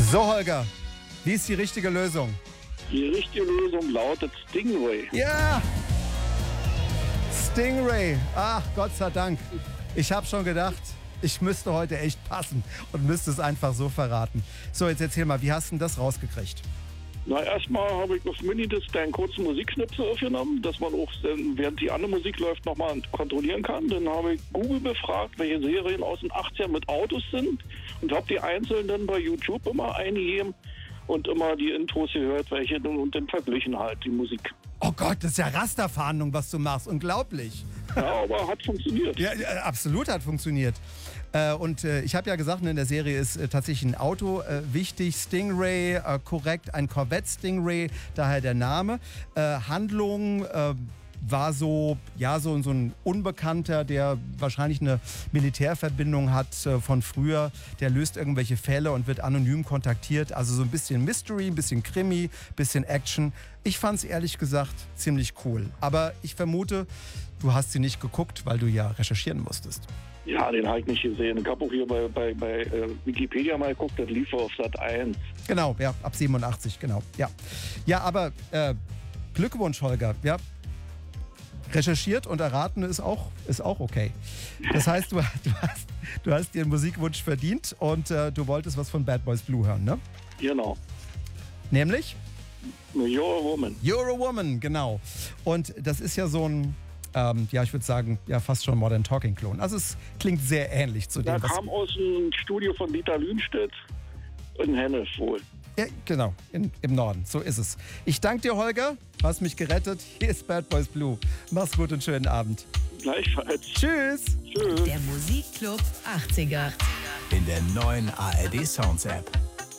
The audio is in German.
So, Holger, wie ist die richtige Lösung? Die richtige Lösung lautet Stingray. Ja! Stingray. Ach, Gott sei Dank. Ich habe schon gedacht, ich müsste heute echt passen und müsste es einfach so verraten. So, jetzt erzähl mal, wie hast du denn das rausgekriegt? Na, erstmal habe ich auf Minidisc einen kurzen Musikknipsel aufgenommen, dass man auch, während die andere Musik läuft, nochmal kontrollieren kann. Dann habe ich Google befragt, welche Serien aus den 80ern mit Autos sind und habe die einzeln dann bei YouTube immer eingegeben und immer die Intros gehört, welche und dann verglichen halt die Musik. Oh Gott, das ist ja Rasterfahndung, was du machst. Unglaublich. Ja, aber hat funktioniert. Ja, absolut hat funktioniert. Und ich habe ja gesagt, in der Serie ist tatsächlich ein Auto wichtig. Stingray, korrekt, ein Corvette Stingray, daher der Name. Handlung war so ein Unbekannter, der wahrscheinlich eine Militärverbindung hat von früher. Der löst irgendwelche Fälle und wird anonym kontaktiert. Also so ein bisschen Mystery, ein bisschen Krimi, ein bisschen Action. Ich fand es ehrlich gesagt ziemlich cool. Aber ich vermute, du hast sie nicht geguckt, weil du ja recherchieren musstest. Ja, den habe ich nicht gesehen. Ich habe auch hier bei Wikipedia mal geguckt, das lief auf Sat 1. Genau, ja, ab 87, genau. Ja, aber Glückwunsch, Holger. Ja, recherchiert und erraten ist auch okay. Das heißt, du hast dir einen Musikwunsch verdient und du wolltest was von Bad Boys Blue hören, ne? Genau. Nämlich? You're a Woman. You're a Woman, genau. Und das ist ja so ein, ich würde sagen, ja fast schon Modern Talking-Klon. Also es klingt sehr ähnlich zu dem, kam aus dem Studio von Dieter Lühnstedt in Hennef wohl. Ja, genau, im Norden, so ist es. Ich danke dir, Holger, du hast mich gerettet. Hier ist Bad Boys Blue. Mach's gut und schönen Abend. Gleichfalls. Tschüss. Tschüss. Der Musikclub 80er. In der neuen ARD Sounds App.